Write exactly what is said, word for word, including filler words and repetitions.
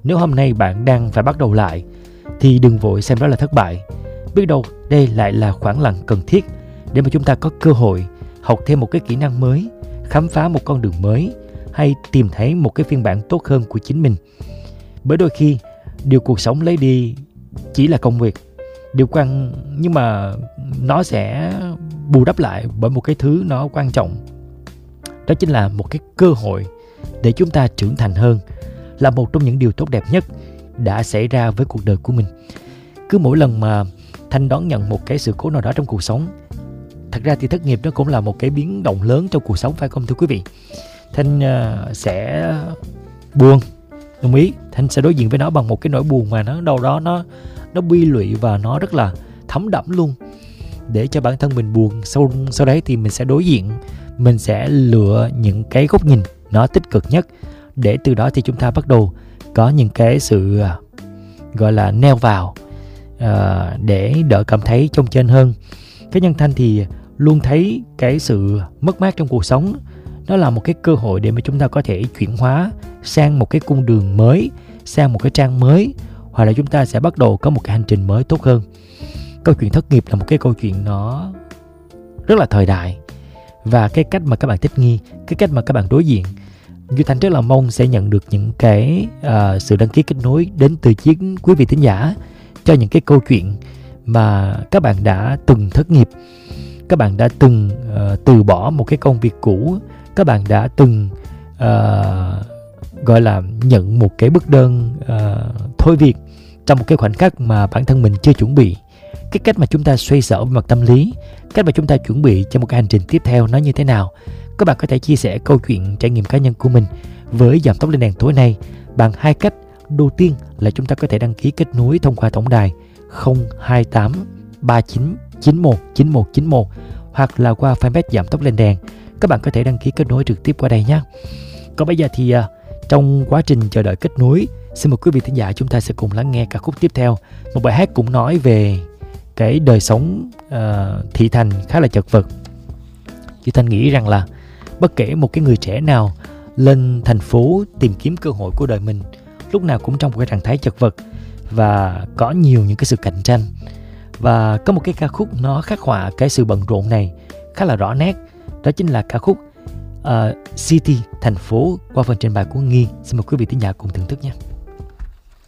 Nếu hôm nay bạn đang phải bắt đầu lại thì đừng vội xem đó là thất bại. Biết đâu đây lại là khoảng lặng cần thiết để mà chúng ta có cơ hội học thêm một cái kỹ năng mới, khám phá một con đường mới, hay tìm thấy một cái phiên bản tốt hơn của chính mình. Bởi đôi khi điều cuộc sống lấy đi chỉ là công việc, điều quan nhưng mà nó sẽ bù đắp lại bởi một cái thứ nó quan trọng. Đó chính là một cái cơ hội để chúng ta trưởng thành hơn, là một trong những điều tốt đẹp nhất đã xảy ra với cuộc đời của mình. Cứ mỗi lần mà Thanh đón nhận một cái sự cố nào đó trong cuộc sống, thật ra thì thất nghiệp nó cũng là một cái biến động lớn trong cuộc sống, phải không thưa quý vị? Thanh uh, sẽ buồn, đồng ý. Thanh sẽ đối diện với nó bằng một cái nỗi buồn mà nó đâu đó nó nó bi lụy và nó rất là thấm đẫm luôn. Để cho bản thân mình buồn, sau sau đấy thì mình sẽ đối diện, mình sẽ lựa những cái góc nhìn nó tích cực nhất, để từ đó thì chúng ta bắt đầu có những cái sự uh, gọi là neo vào uh, để đỡ cảm thấy chông chênh hơn. Cá nhân Thanh thì luôn thấy cái sự mất mát trong cuộc sống nó là một cái cơ hội để mà chúng ta có thể chuyển hóa sang một cái cung đường mới, sang một cái trang mới, hoặc là chúng ta sẽ bắt đầu có một cái hành trình mới tốt hơn. Câu chuyện thất nghiệp là một cái câu chuyện nó rất là thời đại, và cái cách mà các bạn thích nghi, cái cách mà các bạn đối diện, Duy Thanh rất là mong sẽ nhận được những cái uh, sự đăng ký kết nối đến từ chính quý vị thính giả cho những cái câu chuyện mà các bạn đã từng thất nghiệp, các bạn đã từng uh, từ bỏ một cái công việc cũ, các bạn đã từng uh, gọi là nhận một cái bức đơn uh, thôi việc trong một cái khoảnh khắc mà bản thân mình chưa chuẩn bị. Cái cách mà chúng ta xoay sở về mặt tâm lý, cách mà chúng ta chuẩn bị cho một cái hành trình tiếp theo nó như thế nào. Các bạn có thể chia sẻ câu chuyện trải nghiệm cá nhân của mình với Giảm Tốc Lên Đèn tối nay bằng hai cách. Đầu tiên là chúng ta có thể đăng ký kết nối thông qua tổng đài không hai tám ba chín chín một chín một chín một hoặc là qua fanpage Giảm Tốc Lên Đèn. Các bạn có thể đăng ký kết nối trực tiếp qua đây nhé. Còn bây giờ thì uh, trong quá trình chờ đợi kết nối, xin mời quý vị thính giả chúng ta sẽ cùng lắng nghe ca khúc tiếp theo. Một bài hát cũng nói về cái đời sống uh, thị thành khá là chật vật. Chị Thanh nghĩ rằng là bất kể một cái người trẻ nào lên thành phố tìm kiếm cơ hội của đời mình, lúc nào cũng trong một cái trạng thái chật vật và có nhiều những cái sự cạnh tranh. Và có một cái ca khúc nó khắc họa cái sự bận rộn này khá là rõ nét. Đó chính là ca khúc uh, City, thành phố, qua phần trình bày của Nghi. Xin mời quý vị thính giả cùng thưởng thức nhé.